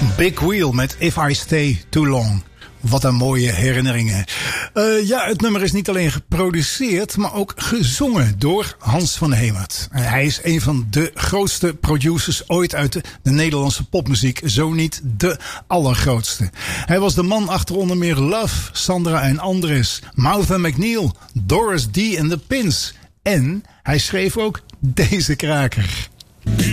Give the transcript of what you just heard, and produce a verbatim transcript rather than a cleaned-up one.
Big Wheel met If I Stay Too Long. Wat een mooie herinneringen. Uh, ja, het nummer is niet alleen geproduceerd, maar ook gezongen door Hans van Hemert. Uh, hij is een van de grootste producers ooit uit de, de Nederlandse popmuziek. Zo niet de allergrootste. Hij was de man achter onder meer Love, Sandra en Andres, Martha McNeil, Doris D en The Pins. En hij schreef ook deze kraker.